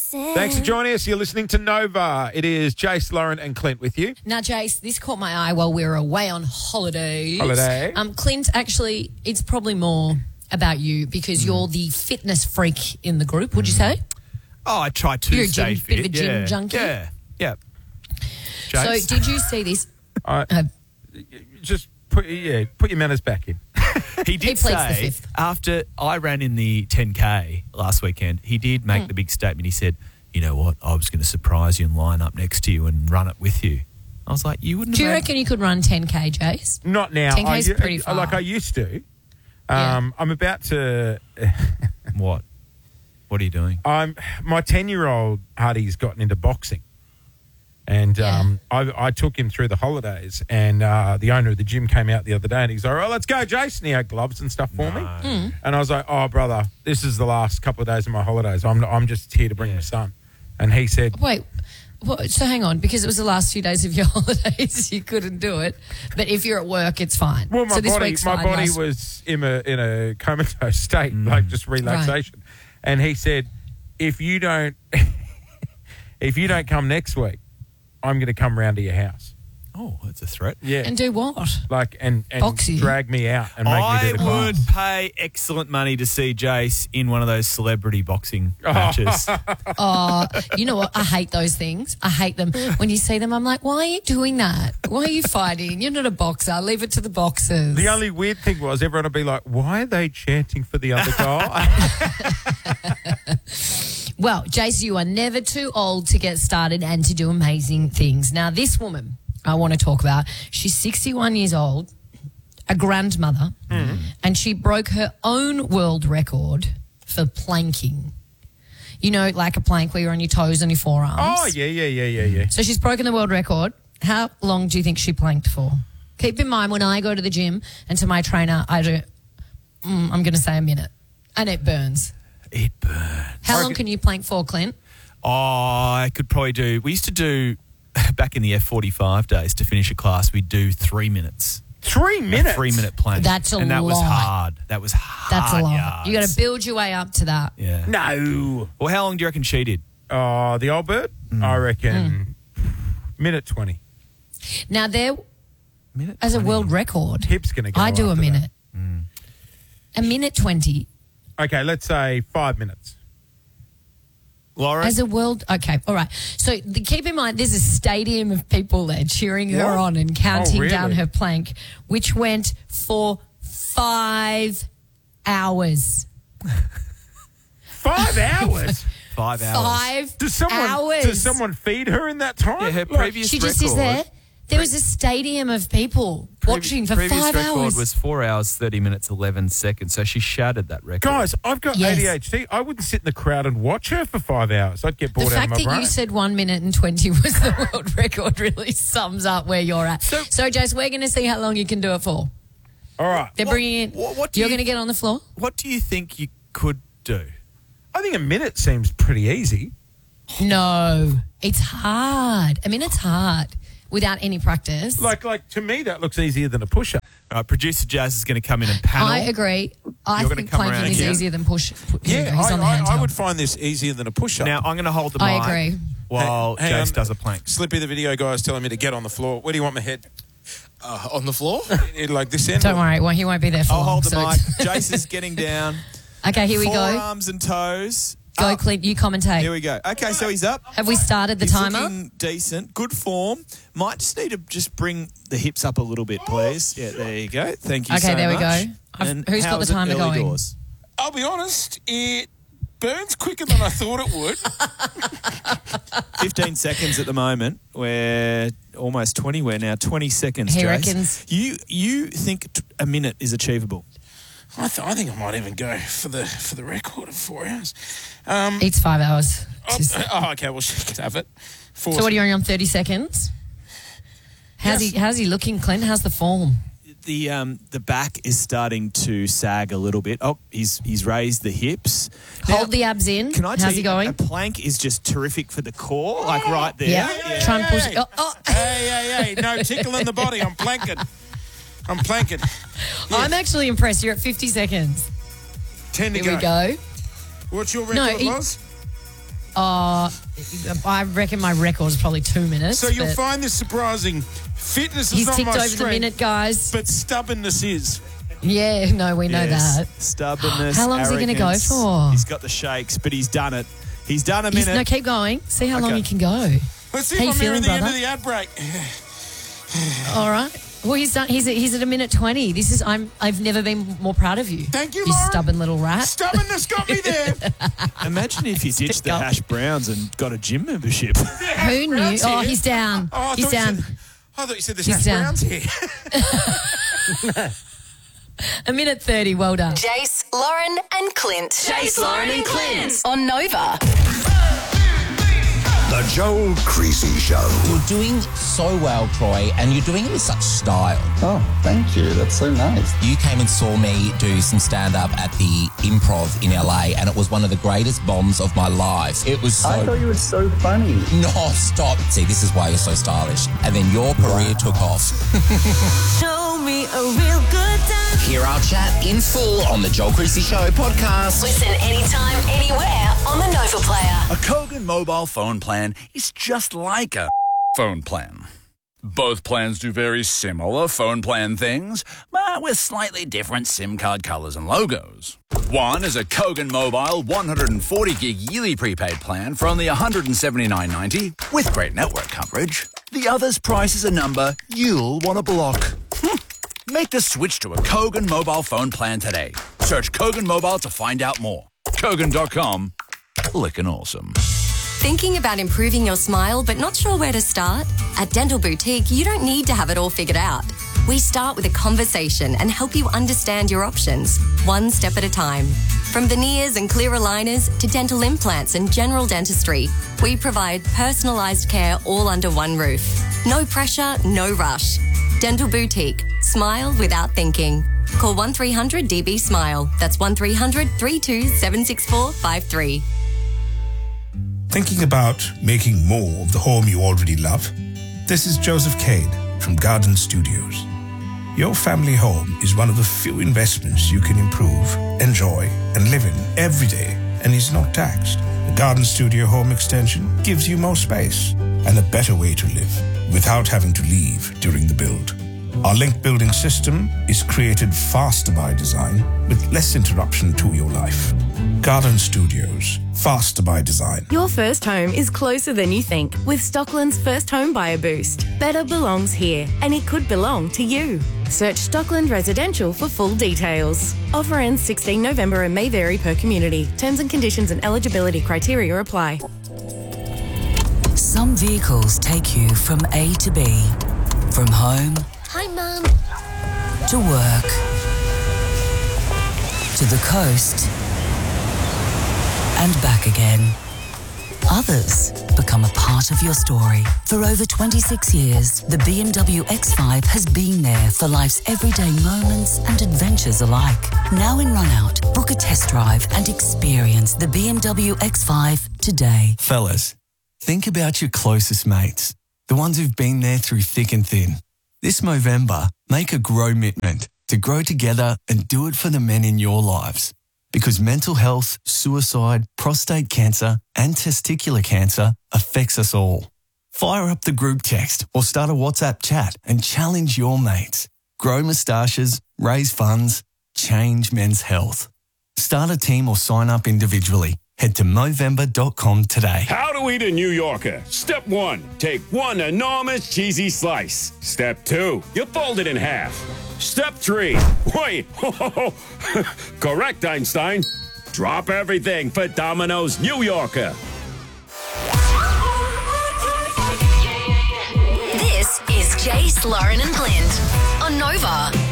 Thanks for joining us. You're listening to Nova. It is Jace, Lauren and Clint with you. Now, Jace, this caught my eye while we were away on holidays. Holiday. Clint, actually, it's probably more about you because you're the fitness freak in the group, would you say? Oh, I try to You're stay a fit. bit of a gym junkie? Yeah. Jace? So, did you see this? Just put your manners back in. He did pleads the say, fifth. after I ran in the 10K last weekend, he did make the big statement. He said, you know what, I was going to surprise you and line up next to you and run it with you. I was like, you wouldn't Do you have reckon you could run 10K, Jace? Not now. 10K is pretty far. Like I used to. Yeah. I'm about to... What? What are you doing? my 10-year-old Hardy's gotten into boxing. And I took him through the holidays, and the owner of the gym came out the other day and he's like, oh, let's go, Jason. He had gloves and stuff for me. And I was like, oh, brother, this is the last couple of days of my holidays. I'm just here to bring my son. And he said... Wait, so hang on, because it was the last few days of your holidays, you couldn't do it. But if you're at work, it's fine. Well, my this body week's fine, was in a comatose state, like just relaxation. Right. And he said, if you don't come next week, I'm going to come round to your house. Oh, that's a threat. Yeah. And do what? Like, and box you. Drag me out and make me do the I would class. pay excellent money to see Jace in one of those celebrity boxing matches. You know what? I hate those things. I hate them. When you see them, I'm like, why are you doing that? Why are you fighting? You're not a boxer. Leave it to the boxers. The only weird thing was everyone would be like, why are they chanting for the other guy? Well, Jace, you are never too old to get started and to do amazing things. Now, this woman I want to talk about, she's 61 years old, a grandmother, and she broke her own world record for planking. You know, like a plank where you're on your toes and your forearms. Oh, yeah. So she's broken the world record. How long do you think she planked for? Keep in mind, when I go to the gym and to my trainer, I do, I'm going to say a minute, and it burns. It burns. How long can you plank for, Clint? Oh, I could probably do... We used to do, back in the F45 days, to finish a class, we'd do 3 minutes. 3 minutes? A 3-minute plank. That's a lot. And that was hard. That was hard. That's a lot. Yards. You got to build your way up to that. Yeah. No. Well, how long do you reckon she did? The old bird? I reckon minute 20. Now, Minute as a 20. world record, Hip's going to go I do a after minute. A minute 20. Okay, let's say 5 minutes. Laura? As a world... Okay, all right. So keep in mind, there's a stadium of people there cheering her on and counting down her plank, which went for 5 hours. 5 hours? 5 hours. 5 hours. Does someone feed her in that time? Yeah, her previous She record... just is there. There was a stadium of people watching for 5 hours. Previous record was 4 hours, 30 minutes, 11 seconds. So she shattered that record. Guys, I've got ADHD. I wouldn't sit in the crowd and watch her for 5 hours. I'd get bored The out of fact my that brain. you said 1 minute and 20 was the world record really sums up where you're at. So Jace, we're going to see how long you can do it for. All right. They're bringing in... You're going to get on the floor? What do you think you could do? I think a minute seems pretty easy. No, it's hard. I mean, it's hard without any practice. Like to me, that looks easier than a push-up. Producer Jazz is going to come in and panel. I agree. I You're gonna think come around planking is here. easier than push. Yeah, he's on the I handheld. would find this easier than a push-up. Now, I'm going to hold the I mic agree. while Hang Jace on. does a plank. Slippy, the video guy, is telling me to get on the floor. Where do you want my head? On the floor? Like this end? Don't worry, he won't be there for I'll long. hold the so mic. it's- Jace is getting down. Okay, here we go. Forearms and toes. Go, Up. Clint, you commentate. Here we go. Okay, so he's up. Have we started the He's timer? looking decent. Good form. Might just need to just bring the hips up a little bit, please. Yeah, there you go. Thank you so Okay, there we much. go. And Who's how got the was it timer early going? doors? I'll be honest, it burns quicker than I thought it would. 15 seconds at the moment. We're almost 20. We're now 20 seconds, He Jace. reckons- You think a minute is achievable? I think I might even go for the record of 4 hours. It's 5 hours. Okay, well, she could have it. So what are you on 30 seconds? How's he looking, Clint? How's the form? The back is starting to sag a little bit. Oh, he's raised the hips. Hold the abs in. Can I tell How's you, he going? a plank is just terrific for the core, like right there. Yeah. Try and push. Hey. Hey, no tickling the body. I'm planking. I'm actually impressed. You're at 50 seconds. 10 to Here we go. What's your No, record, Loz? I reckon my record is probably 2 minutes. So you'll but find this surprising. Fitness is he's not ticked my over the strength, minute, guys. but stubbornness is. Yeah, no, we know that. Stubbornness. How long is he gonna go arrogance. for? He's got the shakes, but he's done it. He's done a minute. No, keep going. See how long Okay. you can go. Let's see How you if I'm near feeling, the end brother? of the ad break. All right. Well, he's done. He's at a minute 20. I've never been more proud of you. Thank you, you Lauren. stubborn little rat. Stubbornness got me there. Imagine if he ditched the up. hash browns and got a gym membership. Who knew? Browns Oh, here. he's down. Oh, He's down. I thought you said there's He's hash down. browns here. A minute 30. Well done. Jace, Lauren, and Clint. Jace, Lauren, and Clint on Nova. The Joel Creasy Show. You're doing so well, Troy, and you're doing it with such style. Oh, thank you. That's so nice. You came and saw me do some stand-up at the Improv in LA, and it was one of the greatest bombs of my life. It was I so... thought you were so funny. No, stop. See, this is why you're so stylish. And then your career took off. Show me a real good time. Hear our chat in full on the Joel Creasy Show podcast. Listen anytime, anywhere on the Nova Player. A Kogan mobile phone plan is just like a phone plan. Both plans do very similar phone plan things, but with slightly different SIM card colors and logos. One is a Kogan Mobile 140 gig yearly prepaid plan for only $179.90 with great network coverage. The other's price is a number you'll want to block. Make the switch to a Kogan mobile phone plan today. Search Kogan Mobile to find out more. Kogan.com. Lickin' awesome. Thinking about improving your smile but not sure where to start? At Dental Boutique, you don't need to have it all figured out. We start with a conversation and help you understand your options, one step at a time. From veneers and clear aligners to dental implants and general dentistry, we provide personalised care all under one roof. No pressure, no rush. Dental Boutique. Smile without thinking. Call 1300 DB Smile. That's 1300 32 764 53. Thinking about making more of the home you already love? This is Joseph Cade from Garden Studios. Your family home is one of the few investments you can improve, enjoy, and live in every day, and is not taxed. The Garden Studio Home Extension gives you more space and a better way to live without having to leave during the build. Our link building system is created faster by design with less interruption to your life. Garden Studios, faster by design. Your first home is closer than you think with Stockland's First Home Buyer Boost. Better belongs here, and it could belong to you. Search Stockland Residential for full details. Offer ends 16 November and may vary per community. Terms and conditions and eligibility criteria apply. Some vehicles take you from A to B, from home Hi, Mum. to work, to the coast, and back again. Others become a part of your story. For over 26 years, the BMW X5 has been there for life's everyday moments and adventures alike. Now in Runout, book a test drive and experience the BMW X5 today. Fellas, think about your closest mates, the ones who've been there through thick and thin. This Movember, make a commitment to grow together and do it for the men in your lives. Because mental health, suicide, prostate cancer, and testicular cancer affects us all. Fire up the group text or start a WhatsApp chat and challenge your mates. Grow moustaches, raise funds, change men's health. Start a team or sign up individually. Head to Movember.com today. How to eat a New Yorker. Step 1, take one enormous cheesy slice. Step 2, you fold it in half. Step 3, wait, correct, Einstein. Drop everything for Domino's New Yorker. This is Jace, Lauren, and Clint on Nova.